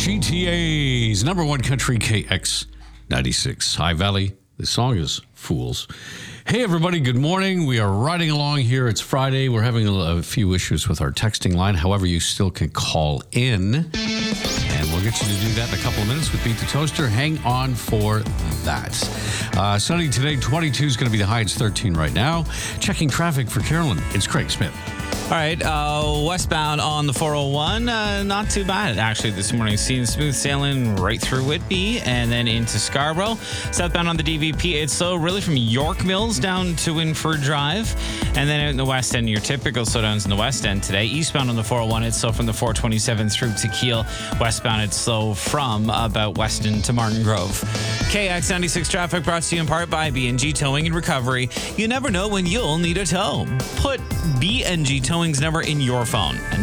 GTA's number one country, KX96 High Valley. The song is Fools. Hey, everybody. Good morning. We are riding along here. It's Friday. We're having a few issues with our texting line. However, you still can call in, and we'll get you to do that in a couple of minutes with Beat the Toaster. Hang on for that. Sunny today, 22 is going to be the high. It's 13 right now. Checking traffic for Carolyn. It's Craig Smith. All right, westbound on the 401, not too bad, actually, this morning. Seeing smooth sailing right through Whitby and then into Scarborough. Southbound on the DVP, it's slow really from York Mills down to Winford Drive. And then out in the west end, your typical slowdowns in the west end today. Eastbound on the 401, it's slow from the 427 through to Kiel. Westbound, it's slow from about Weston to Martin Grove. KX96 traffic brought to you in part by BNG Towing and Recovery. You never know when you'll need a tow. Put BNG Towing's number in your phone at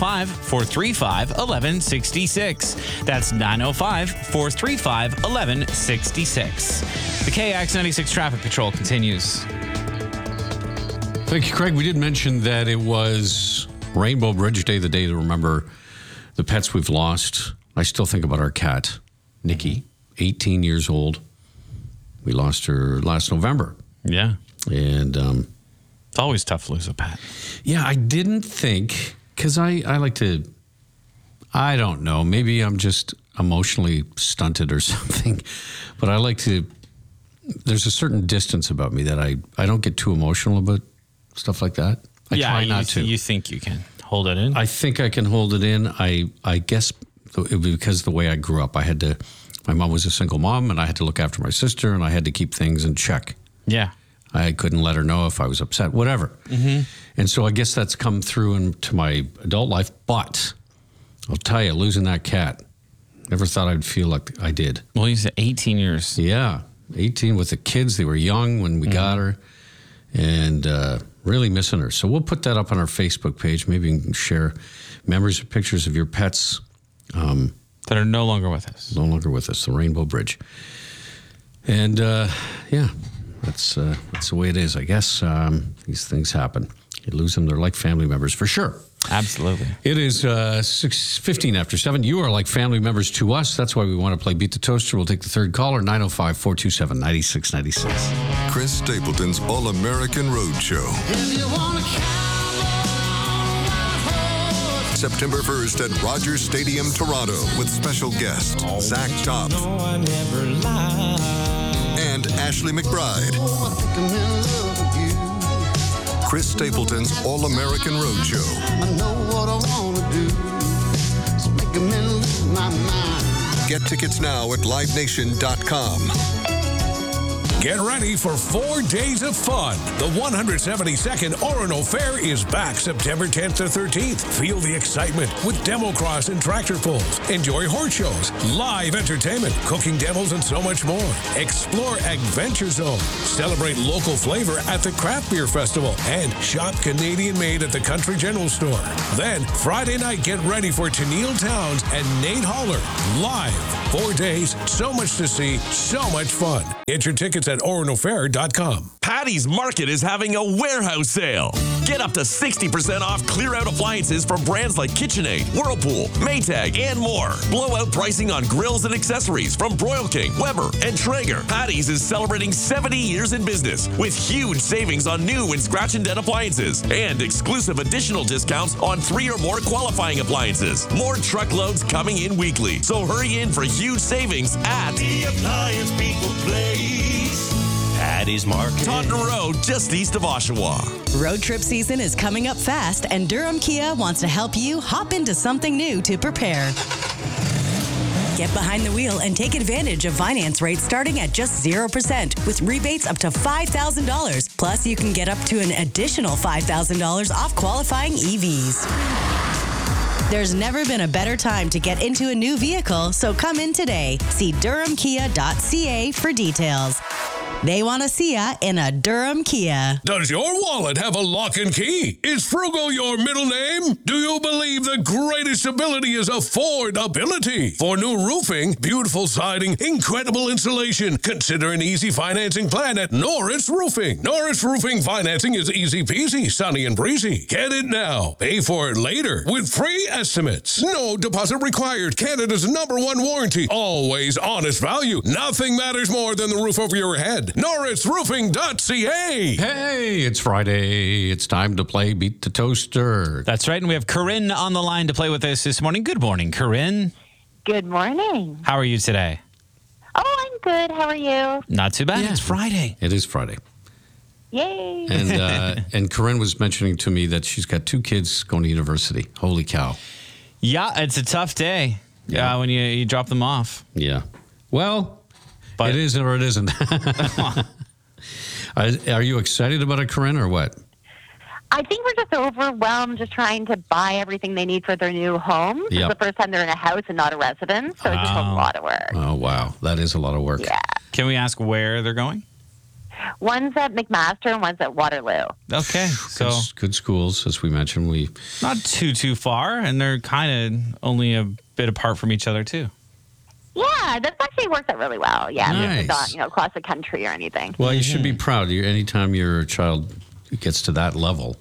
905-435-1166. That's 905-435-1166. The KX96 traffic patrol continues. Thank you, Craig. We did mention that it was Rainbow Bridge Day, the day to remember the pets we've lost. I still think about our cat, Nikki, 18 years old. We lost her last November. Yeah. And it's always tough to lose a pet. Yeah, I didn't think, because I like to, I don't know, maybe I'm just emotionally stunted or something, but I like to, there's a certain distance about me that I don't get too emotional about stuff like that. I try not to. You think you can hold it in? I think I can hold it in. I guess because the way I grew up, my mom was a single mom, and I had to look after my sister, and I had to keep things in check. Yeah. I couldn't let her know if I was upset, whatever. Mm-hmm. And so I guess that's come through into my adult life. But I'll tell you, losing that cat, never thought I'd feel like I did. Well, you said 18 years. Yeah, 18 with the kids. They were young when we got her, and really missing her. So we'll put that up on our Facebook page. Maybe you can share memories or pictures of your pets. That are no longer with us. No longer with us, the Rainbow Bridge. And, yeah. That's the way it is, I guess. These things happen. You lose them, they're like family members for sure. Absolutely. It is 6:15 after 7. You are like family members to us. That's why we want to play Beat the Toaster. We'll take the third caller, 905-427-9696. Chris Stapleton's All-American Road Show. September 1st at Rogers Stadium, Toronto, with special guest Zach Top and Ashley McBride. Chris Stapleton's All-American Road Show. Get tickets now at livenation.com. Get ready for 4 days of fun. The 172nd Orono Fair is back September 10th to 13th. Feel the excitement with demo cross and tractor pulls. Enjoy horse shows, live entertainment, cooking demos, and so much more. Explore Adventure Zone. Celebrate local flavor at the Craft Beer Festival and shop Canadian made at the Country General Store. Then, Friday night, get ready for Tennille Towns and Nate Holler live. 4 days, so much to see, so much fun. Get your tickets at oronofair.com. Patty's Market is having a warehouse sale. Get up to 60% off clear-out appliances from brands like KitchenAid, Whirlpool, Maytag, and more. Blowout pricing on grills and accessories from Broil King, Weber, and Traeger. Patty's is celebrating 70 years in business with huge savings on new and scratch and dent appliances and exclusive additional discounts on 3 or more qualifying appliances. More truckloads coming in weekly, so hurry in for huge savings at The Appliance People Place. Patty's Market. Taunton Road, just east of Oshawa. Road trip season is coming up fast, and Durham Kia wants to help you hop into something new to prepare. Get behind the wheel and take advantage of finance rates starting at just 0% with rebates up to $5,000. Plus, you can get up to an additional $5,000 off qualifying EVs. There's never been a better time to get into a new vehicle, so come in today. See durhamkia.ca for details. They want to see ya in a Durham Kia. Does your wallet have a lock and key? Is Frugal your middle name? Do you believe the greatest ability is affordability? For new roofing, beautiful siding, incredible insulation, consider an easy financing plan at Norris Roofing. Norris Roofing financing is easy peasy, sunny and breezy. Get it now. Pay for it later with free estimates. No deposit required. Canada's #1 warranty. Always honest value. Nothing matters more than the roof over your head. NorrisRoofing.ca. Hey, it's Friday. It's time to play Beat the Toaster. That's right. And we have Corinne on the line to play with us this morning. Good morning, Corinne. Good morning. How are you today? Oh, I'm good. How are you? Not too bad. Yeah. It's Friday. It is Friday. Yay. And Corinne was mentioning to me that she's got 2 kids going to university. Holy cow. Yeah, it's a tough day when you drop them off. Yeah. Well, But- it is or it isn't. Are you excited about it, Corinne, or what? I think we're just overwhelmed just trying to buy everything they need for their new home. It's Yep. the first time they're in a house and not a residence, so it's just a lot of work. Oh, wow. That is a lot of work. Yeah. Can we ask where they're going? One's at McMaster and one's at Waterloo. Okay. So Good schools, as we mentioned. not too far, and they're kind of only a bit apart from each other, too. Yeah, that's actually worked out really well. Yeah, Nice. it's not, across the country or anything. Well, you should be proud. Anytime your child gets to that level,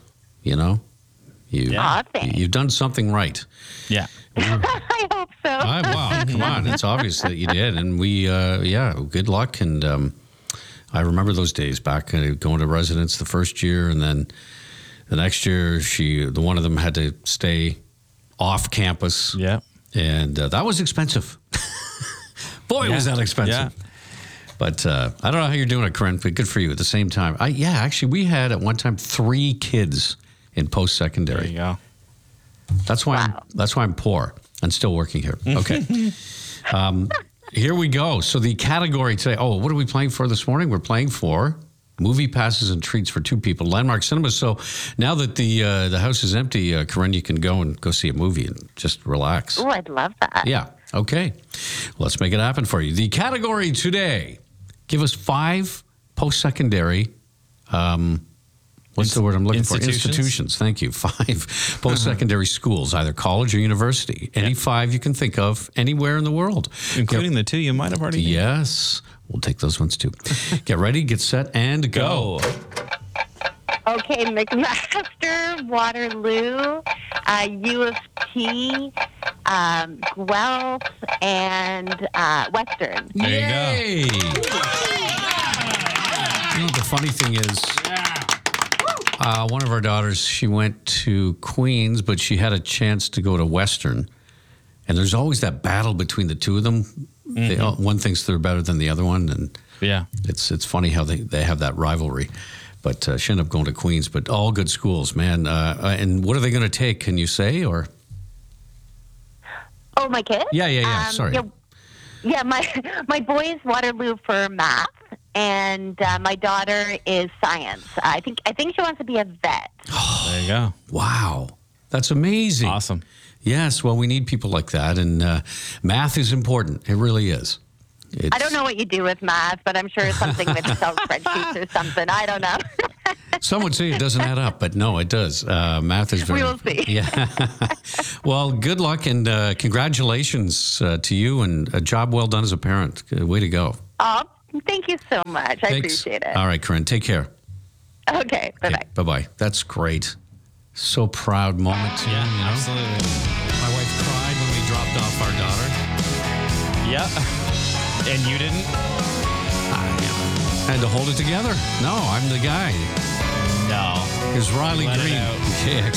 Aw, thanks. you've done something right. Yeah. I hope so. Wow, come on. It's obvious that you did. And good luck. And I remember those days back going to residence the first year. And then the next year, one of them had to stay off campus. Yeah. And that was expensive. Boy, was that expensive. Yeah. But I don't know how you're doing it, Corinne, but good for you at the same time. Actually, we had at one time 3 kids in post-secondary. There you go. That's why I'm poor and still working here. Okay. Here we go. So the category today. Oh, what are we playing for this morning? We're playing for movie passes and treats for 2 people. Landmark Cinemas. So now that the house is empty, Corinne, you can go see a movie and just relax. Oh, I'd love that. Yeah. Okay. Let's make it happen for you. The category today. Give us 5 post-secondary. What's the word I'm looking for? Institutions. Thank you. 5 post-secondary schools, either college or university. Any 5 you can think of anywhere in the world. Including the 2 you might have already Yes. We'll take those ones too. Get ready, get set, and go. Okay, McMaster, Waterloo, U of T, Guelph, and Western. There you go. You know what the funny thing is? One of our daughters, she went to Queens, but she had a chance to go to Western. And there's always that battle between the 2 of them. One thinks they're better than the other one. And Yeah. it's funny how they have that rivalry. But she ended up going to Queens. But all good schools, man. And what are they going to take? Can you say? Or Oh, my kids? Yeah. Sorry. Yeah, my boy's Waterloo for math, and my daughter is science. I think she wants to be a vet. There you go. Wow. That's amazing. Awesome. Yes. Well, we need people like that. And math is important. It really is. I don't know what you do with math, but I'm sure it's something with Excel spreadsheets or something. I don't know. Some would say it doesn't add up, but no, it does. Math is very... We will see. Yeah. Well, good luck and congratulations to you and a job well done as a parent. Way to go. Oh, thank you so much. I Thanks. appreciate it. All right, Corinne, take care. Okay, bye-bye. Okay, bye-bye. That's great. So proud moment. Yeah, you know? absolutely. My wife cried when we dropped off our daughter. Yeah. And you didn't? I had to hold it together. No, I'm the guy. No. Here's Riley Let it Green. out. KX